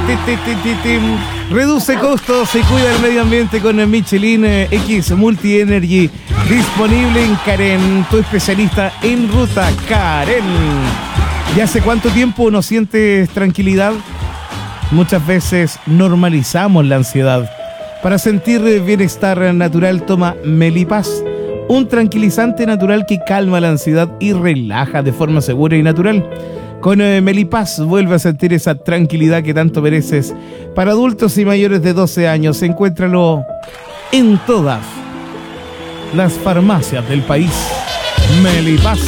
Reduce costos y cuida el medio ambiente con el Michelin X Multi Energy. Disponible en Karen, tu especialista en ruta. Karen. ¿Y hace cuánto tiempo no sientes tranquilidad? Muchas veces normalizamos la ansiedad. Para sentir bienestar natural, toma Melipaz, un tranquilizante natural que calma la ansiedad y relaja de forma segura y natural. Con Melipaz vuelve a sentir esa tranquilidad que tanto mereces. Para adultos y mayores de 12 años, encuéntralo en todas las farmacias del país. Melipaz.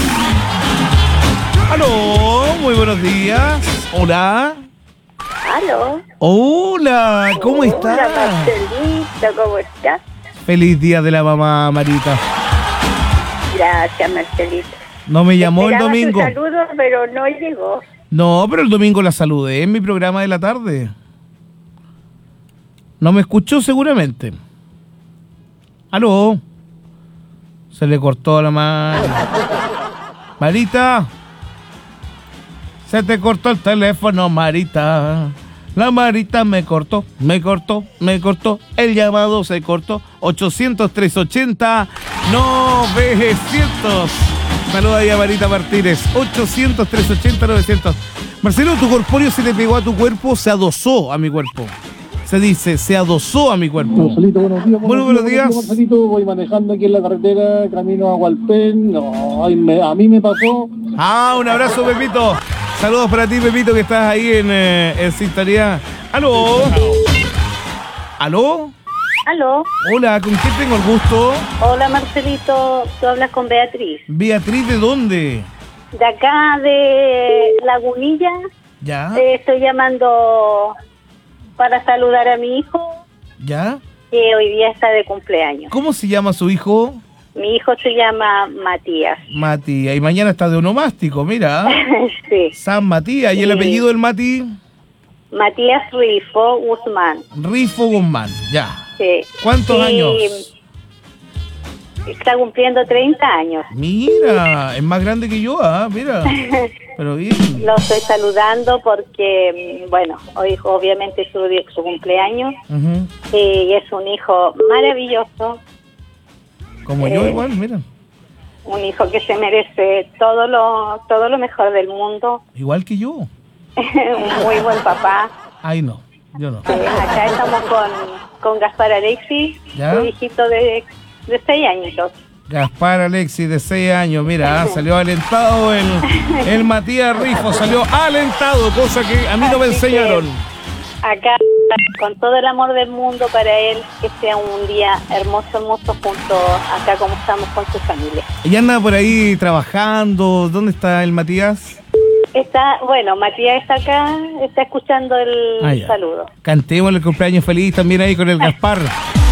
¡Aló! Muy buenos días. Hola. ¿Aló? Hola, ¿cómo estás? Hola, Marcelito, ¿cómo estás? Feliz día de la mamá, Marita. Gracias, Marcelito. No me llamó el Esperaba domingo. tu saludo, pero no llegó. No, pero el domingo la saludé en mi programa de la tarde. No me escuchó seguramente. ¿Aló? Se le cortó la mano. Marita. Se te cortó el teléfono, Marita. La Marita me cortó. El llamado se cortó. 800-380-900. Saluda ahí a Marita Martínez. 800-380-900. Marcelo, tu corpóreo se le pegó a tu cuerpo, se adosó a mi cuerpo. Se dice, se adosó a mi cuerpo. Marcelito, buenos días. Buenos días. Marcelito, voy manejando aquí en la carretera, camino a Hualpén. No, a mí me pasó. Un abrazo, Pepito. Saludos para ti, Pepito, que estás ahí en sintonía. ¿Aló? ¿Aló? ¿Aló? Hola, ¿con quién tengo el gusto? Hola, Marcelito, tú hablas con Beatriz. ¿Beatriz de dónde? De acá, de Lagunilla. ¿Ya? Estoy llamando para saludar a mi hijo, ¿Ya? que hoy día está de cumpleaños. ¿Cómo se llama su hijo? Mi hijo se llama Matías. Mati. Y mañana está de onomástico, mira. Sí. San Matías. ¿Y el Sí. apellido del Mati? Matías Rifo Guzmán. Rifo Guzmán. Ya. Sí. ¿Cuántos años? Está cumpliendo 30 años. Mira, es más grande que yo, mira. Pero bien. Lo estoy saludando porque, bueno, hoy obviamente es su cumpleaños. Ujú. Y es un hijo maravilloso. Como yo igual, mira. Un hijo que se merece todo lo mejor del mundo. Igual que yo. Un muy buen papá. Ay, no, yo no. Acá estamos con Gaspar Alexis, ¿Ya? su hijito de 6 añitos. Gaspar Alexis, de 6 años, mira, salió alentado el Matías Rifo, salió alentado, cosa que a mí no me enseñaron. Acá, con todo el amor del mundo para él, que sea un día hermoso juntos, acá como estamos con su familia. Y anda por ahí trabajando, ¿dónde está el Matías? Matías está acá, está escuchando el Ya. saludo. Cantemos el cumpleaños feliz también ahí con el Gaspar.